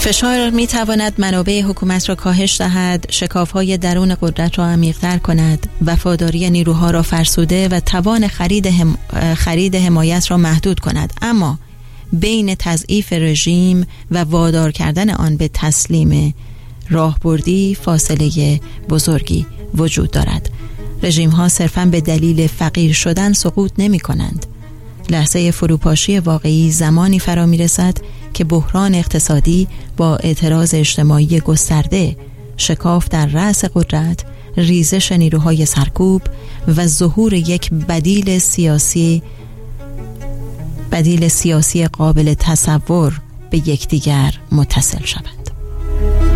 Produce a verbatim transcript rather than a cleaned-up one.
فشار می تواند منابع حکومت را کاهش دهد، شکاف‌های درون قدرت را عمیق‌تر کند، وفاداری نیروها را فرسوده و توان خرید, هم... خرید حمایت را محدود کند. اما بین تضعیف رژیم و وادار کردن آن به تسلیم راهبردی فاصله بزرگی وجود دارد. رژیم ها صرفاً به دلیل فقیر شدن سقوط نمی کنند. لحظه فروپاشی واقعی زمانی فرا می رسد که بحران اقتصادی با اعتراض اجتماعی گسترده، شکاف در رأس قدرت، ریزش نیروهای سرکوب و ظهور یک بدیل سیاسی بدیل سیاسی قابل تصور به یکدیگر متصل شود.